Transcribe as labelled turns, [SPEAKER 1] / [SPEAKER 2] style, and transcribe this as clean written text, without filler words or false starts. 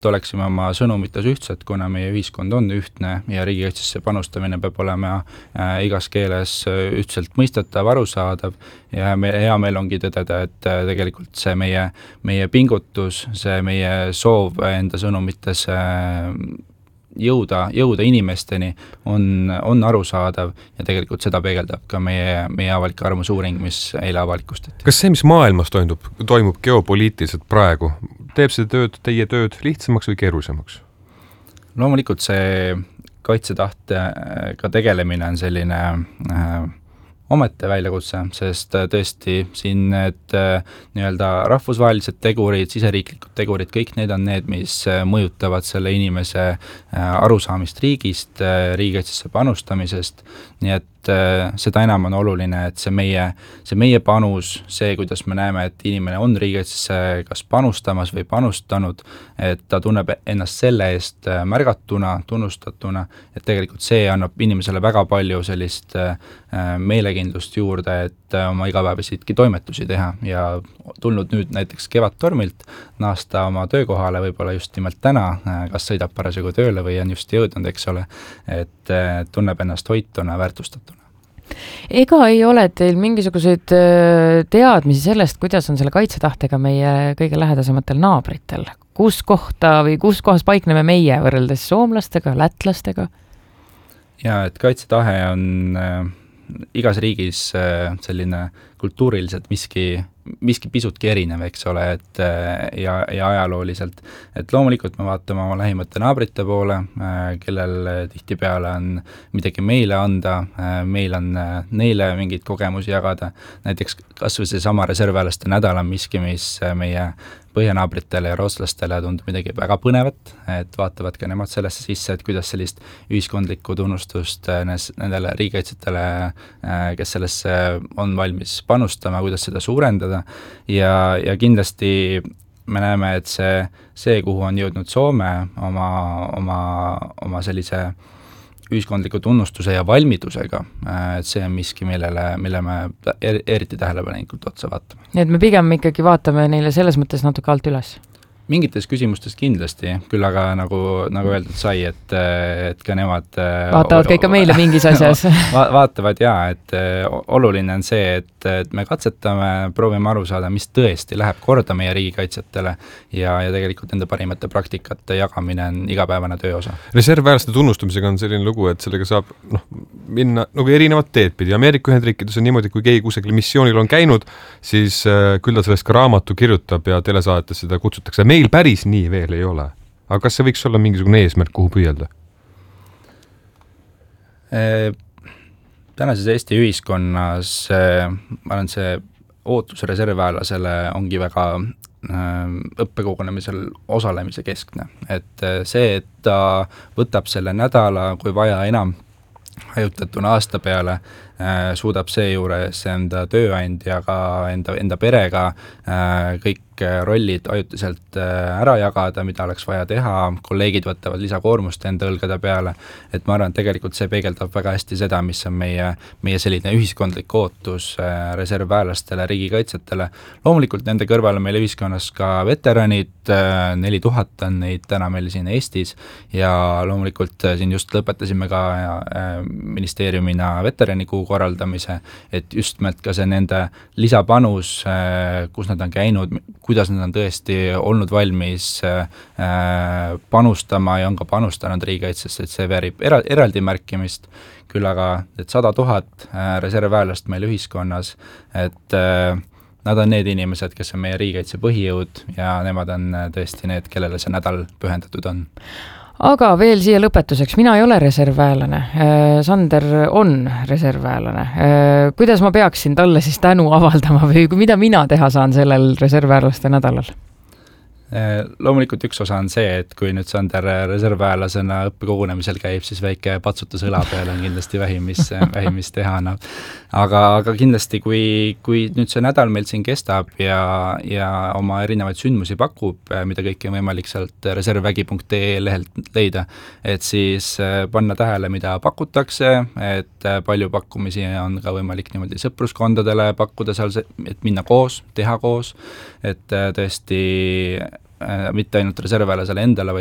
[SPEAKER 1] oleksime oma sõnumites ühtsed, kuna meie ühiskond on ühtne ja riigikaitsesse panustamine peab olema igas keeles ühtselt mõistetav, arusaadav ja hea meel ongi tõdeda, et tegelikult see meie pingutus, see meie soov enda sõnumites jõuda inimesteni on arusaadav ja tegelikult seda peegeldab ka meie avalike arvamusuuring, mis eile avalikustati.
[SPEAKER 2] Kas see, mis maailmas toimub geopoliitiliselt praegu, teeb see teie tööd lihtsamaks või keerulisemaks?
[SPEAKER 1] Loomulikult see kaitsetahtega tegelemine on selline omete väljakutse, sest tõesti siin need nii-öelda rahvusvahelised tegurid, siseriiklikud tegurid, kõik need on need, mis mõjutavad selle inimese arusaamist riigist, riigikaitsesse panustamisest, nii et seda enam on oluline, et see meie panus, see, kuidas me näeme, et inimene on riigikaitsesse kas panustamas või panustanud, et ta tunneb ennast selle eest märgatuna, tunnustatuna, et tegelikult see annab inimesele väga palju sellist meelekindlust juurde, et oma igapäevasidki toimetusi teha ja tulnud nüüd näiteks Kevadtormilt naasta oma töökohale võib-olla just nimelt täna, kas sõidab parasjagu tööle või on just jõudnud, eks ole, et tunneb ennast hoituna, väärtustatuna.
[SPEAKER 3] Ega ei ole teil mingisuguseid teadmisi sellest, kuidas on selle kaitsetahtega meie kõige lähedasematel naabritel? Kus kohas paikneme meie võrreldes soomlastega, lätlastega?
[SPEAKER 1] Ja, et kaitsetahe on igas riigis selline kultuuriliselt miski pisutki erinev, eks ole, et ja ajalooliselt. Et loomulikult me vaatame oma lähimate naabrite poole, kellel tihtipeale on midagi meile anda, meil on neile mingeid kogemusi jagada. Näiteks kas või see sama reservväelaste nädal on miski, mis meie põhjanaabritele ja rootslastele tundub midagi väga põnevat, et vaatavad ka nemad sellesse sisse, et kuidas sellist ühiskondlikku tunnustust nendele riigikaitsetele, kes sellesse on valmis panustama, kuidas seda suurendada ja kindlasti me näeme, et see, kuhu on jõudnud Soome oma sellise ühiskondliku tunnustuse ja valmidusega, et see on miski, mille me eriti tähelepanelikult otsa vaatame.
[SPEAKER 3] Nii et me pigem ikkagi vaatame neile selles mõttes natuke alt üles?
[SPEAKER 1] Mingites küsimustes kindlasti, küll aga nagu öeldud sai, et ka nemad
[SPEAKER 3] vaatavad ka ikka meile mingis asjas.
[SPEAKER 1] Vaatavad et oluline on see, et me katsetame, proovime aru saada, mis tõesti läheb korda meie riigikaitsetele ja tegelikult nende parimate praktikate jagamine on igapäevane töö osa.
[SPEAKER 2] Reservväelaste tunnustamisega on selline lugu, et sellega saab minna nagu erinevad teed pidi. Ameerika Ühendriikides on niimoodi, kui keegi kusagil missioonil on käinud, siis küll ta sellest ka raamatu kirjutab ja telesaates seda kutsutakse. Meil päris nii veel ei ole. Aga kas see võiks olla mingisugune eesmärk, kuhu püüelda?
[SPEAKER 1] Tänases Eesti ühiskonnas ma olen see ootus reservväelasele ongi väga õppekogunemisel osalemise keskne. Et see, et ta võtab selle nädala, kui vaja enam hajutatuna aasta peale, suudab seejuures enda tööandjaga, enda perega kõik rollid ajutiselt ära jagada, mida oleks vaja teha, kolleegid võtavad lisakoormust enda õlgade peale, et ma arvan, et tegelikult see peegeldab väga hästi seda, mis on meie selline ühiskondlik ootus reservväelastele, riigikaitsetele. Loomulikult nende kõrval on meil ühiskonnas ka veteranid, 4000 on neid täna meil siin Eestis ja loomulikult siin just lõpetasime ka ministeeriumina veteranikuu korraldamise, et just nimelt ka see nende lisapanus, kus nad on käinud, kuidas nad on tõesti olnud valmis panustama ja on ka panustanud riigikaitsesse, et see väärib eraldi märkimist, küll aga et 100 000 reservväelast meil ühiskonnas, et nad on need inimesed, kes on meie riigikaitse põhijõud ja nemad on tõesti need, kellele see nädal pühendatud on.
[SPEAKER 3] Aga veel siia lõpetuseks, mina ei ole reservväelane, Sander on reservväelane. Kuidas ma peaksin talle siis tänu avaldama või mida mina teha saan sellel reservväelaste nädalal?
[SPEAKER 1] Loomulikult üks osa on see, et kui nüüd Sander reservväelasena õppekogunemisel käib, siis väike patsutus õla peal on kindlasti vähim, mis teha annab. Aga kindlasti, kui nüüd see nädal meil siin kestab ja oma erinevaid sündmusi pakub, mida kõike on võimalik sealt reservvägi.ee lehelt leida, et siis panna tähele, mida pakutakse, et palju pakkumisi on ka võimalik niimoodi sõpruskondadele pakkuda seal, et minna koos, teha koos, et tõesti mitte ainult reservväelasele endale,